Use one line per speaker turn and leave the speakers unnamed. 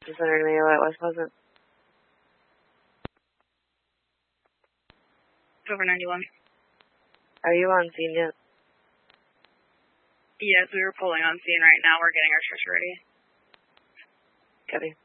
Just wondering maybe why it was Pleasant.
Over 91.
Are you on scene yet?
Yes, we were pulling on scene right now. We're getting our trucks ready.
Copy.